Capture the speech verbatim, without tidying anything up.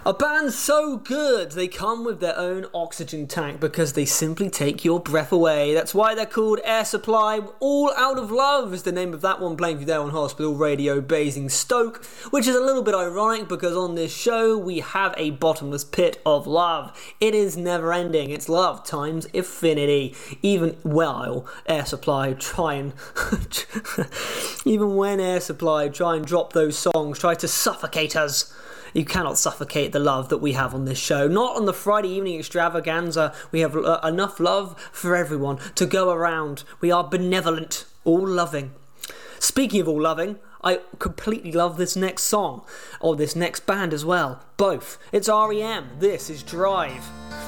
A band so good, they come with their own oxygen tank because they simply take your breath away. That's why they're called Air Supply. All Out of Love is the name of that one, playing for you there on Hospital Radio Basingstoke, which is a little bit ironic because on this show we have a bottomless pit of love. It is never ending. It's love times infinity. Even while Air Supply try and... even when Air Supply try and drop those songs, try to suffocate us, you cannot suffocate the love that we have on this show. Not on the Friday evening extravaganza. We have uh, enough love for everyone to go around. We are benevolent, all loving. Speaking of all loving, I completely love this next song, or this next band as well. Both. It's R E M. This is Drive.